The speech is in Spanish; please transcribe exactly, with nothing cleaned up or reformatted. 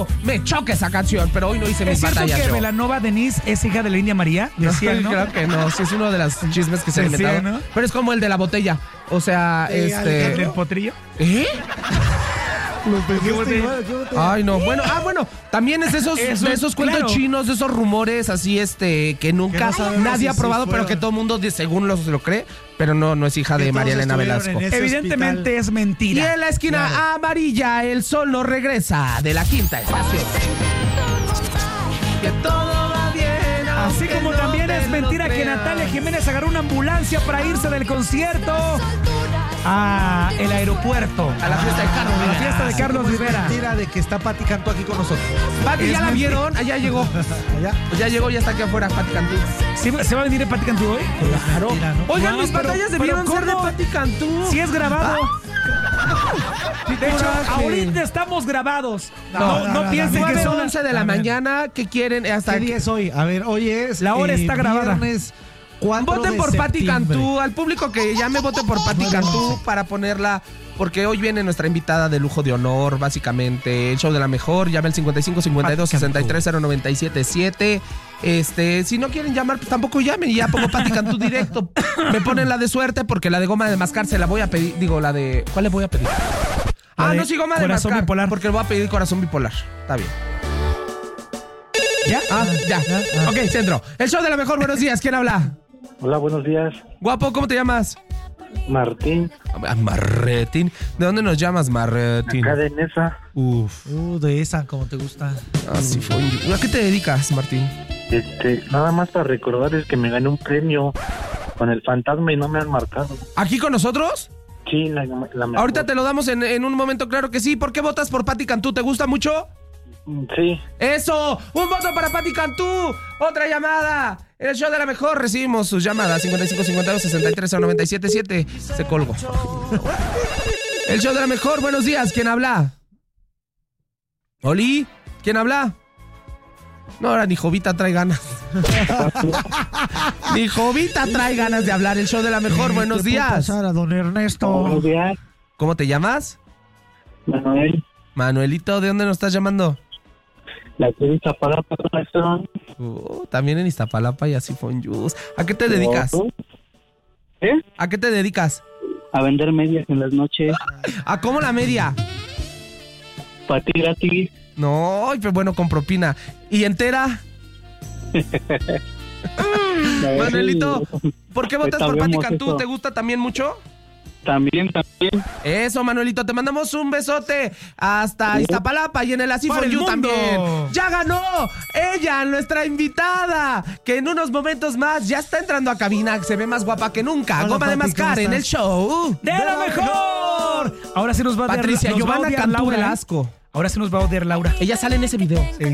Me choca esa canción, pero hoy no hice mis ¿Es cierto batallas que yo. Belanova Denise es hija de la India María? Decían, ¿no? Claro que no, sí es uno de los chismes que se han Decían, inventado. ¿no? Pero es como el de la botella. O sea, Eh, este... ¿Del potrillo? ¿Eh? Lo pensaste bote- igual, ¿qué bote? Ay, no. Bueno, ah, bueno, también es de esos, Eso, de esos cuentos claro. chinos, de esos rumores así, este, que nunca Que no sabemos nadie si ha probado, sí pero que fueron. todo el mundo, según lo, lo cree, pero no, no es hija Que de todos María Elena estuvieron Velasco. en ese Evidentemente hospital. es Y mentira. en la esquina Claro. amarilla, el sol no regresa de la quinta estación. Que todo va bien. Así aunque como no también te es lo mentira que creas. Natalia Jiménez agarró una ambulancia para irse del concierto a el aeropuerto. A la fiesta de Carlos A la Rivera. fiesta de Así Carlos como es Rivera. mentira de que está Pati Cantú aquí con nosotros. Pati, Es ¿ya la mentira. vieron? Allá llegó. Allá. Ya llegó, ya está aquí afuera, Pati Cantú. ¿Sí, ¿Se va a venir en Pati Cantú hoy? Claro. Mentira, ¿no? Oigan, No, mis pero- batallas pero debieron ser de ¿cómo? Pati Cantú. Si es grabado. De hecho, coraje. ahorita estamos grabados. No, No, no, no, no, piensen no, que nueve son once de la A ver. mañana, ¿qué quieren? Hasta ¿Qué día es hoy? A ver, hoy es. La hora está grabada. Viernes cuatro Voten de por Pati septiembre. Cantú, al público que llame, voten por Pati Nueve Cantú once. para ponerla, porque hoy viene nuestra invitada de lujo de honor, básicamente, el show de la mejor, llame al cincuenta y cinco cincuenta y dos sesenta y tres cero noventa y siete siete. Este, si no quieren llamar, pues tampoco llamen y ya pongo Pati Cantú directo. Me ponen la de suerte porque la de goma de mascar se la voy a pedir, digo, la de, ¿cuál le voy a pedir? La Ah, de no, sí, goma de corazón mascar, bipolar. porque le voy a pedir corazón bipolar, está bien. ¿Ya? Ah, ya, ah. ok, centro. El show de la mejor, buenos días, ¿quién habla? Hola, buenos días. Guapo, ¿cómo te llamas? Martín, Ah, Marretín. ¿De dónde nos llamas, Marretín? acá de Nesa. Uf, Uh, de esa, como te gusta. así fue. ¿A qué te dedicas, Martín? Este, nada más para recordarles que me gané un premio con el fantasma y no me han marcado. ¿Aquí con nosotros? Sí, la, la mejor. Ahorita te lo damos en, en un momento, claro que sí. ¿Por qué votas por Pati Cantú? ¿Te gusta mucho? Sí, ¡Eso! ¡Un voto para Pati Cantú! ¡Otra llamada! En el show de la mejor recibimos sus llamadas. cincuenta y cinco cincuenta y dos sesenta y tres cero noventa y siete siete. Se colgó. El show de la mejor, buenos días. ¿Quién habla? ¿Oli? ¿Quién habla? No, ahora ni Jovita trae ganas. Ni Jovita trae ganas de hablar. El show de la mejor, buenos ¿Qué puede días. pasar a don Ernesto? buenos días, ¿Cómo te llamas? Manuel. Manuelito, ¿de dónde nos estás llamando? La que dice para maestro. Uh, también en Iztapalapa y así fue en Yus. ¿A qué te dedicas? ¿Eh? ¿A qué te dedicas? A vender medias en las noches. ¿A cómo la media? Para ti gratis. No, pero bueno, con propina. ¿Y entera? Manuelito, ¿por qué votas por Pati Sabemos Cantú? eso. ¿Te gusta también mucho? También, también. Eso, Manuelito, te mandamos un besote hasta Iztapalapa y en el Así ¡Para For el You mundo! también. ¡Ya ganó! Ella, nuestra invitada, que en unos momentos más ya está entrando a cabina, se ve más guapa que nunca. Hola, Goma de Pati, mascar ¿cómo en el estás? show. ¡De la mejor! Ahora sí nos va a odiar, Patricia nos va a Giovanna odiar Cantú Laura, ¿eh? Velasco. Ahora sí nos va a odiar Laura. Ella sale en ese video.